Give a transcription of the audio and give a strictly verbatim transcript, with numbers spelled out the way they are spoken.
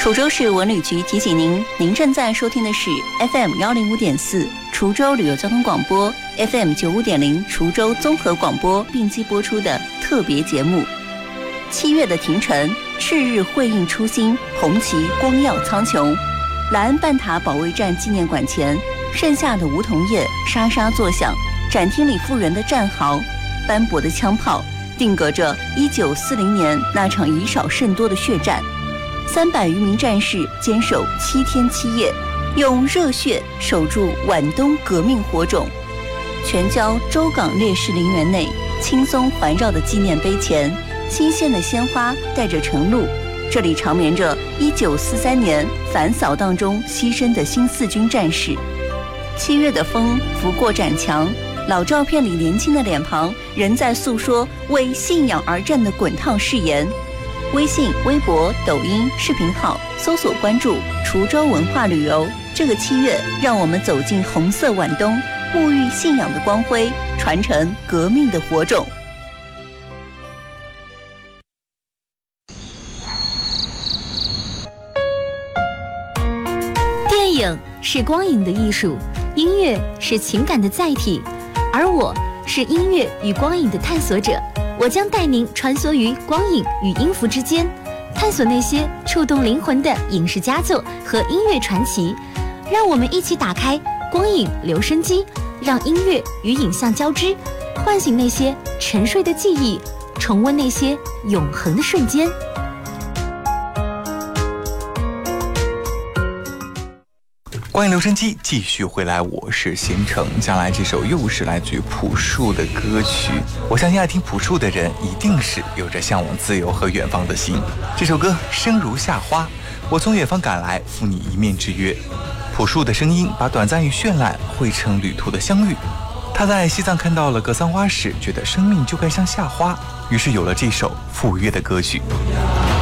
滁州市文旅局提醒您，您正在收听的是 F M 一零五点四滁州旅游交通广播 ，F M 九五点零滁州综合广播并机播出的特别节目。七月的庭城，赤日辉映初心，红旗光耀苍穹。莱恩半塔保卫战纪念馆前，盛夏的梧桐叶沙沙作响，展厅里复原的战壕，斑驳的枪炮，定格着一九四零年那场以少胜多的血战。三百余名战士坚守七天七夜，用热血守住皖东革命火种。全郊州港烈士陵园内，青松环绕的纪念碑前，新鲜的鲜花带着晨露。这里长眠着一九四三年反扫荡中牺牲的新四军战士。七月的风拂过展墙，老照片里年轻的脸庞仍在诉说为信仰而战的滚烫誓言。微信、微博、抖音视频号搜索关注滁州文化旅游。这个七月，让我们走进红色皖东，沐浴信仰的光辉，传承革命的火种。 电影是光影的艺术，音乐是情感的载体，而我是音乐与光影的探索者。我将带您穿梭于光影与音符之间，探索那些触动灵魂的影视佳作和音乐传奇。让我们一起打开光影留声机，让音乐与影像交织，唤醒那些沉睡的记忆，重温那些永恒的瞬间。 光影留声机继续回来，我是贤成。接下来这首又是来自于朴树的歌曲，我相信爱听朴树的人一定是有着向往自由和远方的心。这首歌声如夏花，我从远方赶来，赴你一面之约。朴树的声音把短暂与绚烂汇成旅途的相遇。他在西藏看到了格桑花时，觉得生命就该像夏花，于是有了这首赴约的歌曲。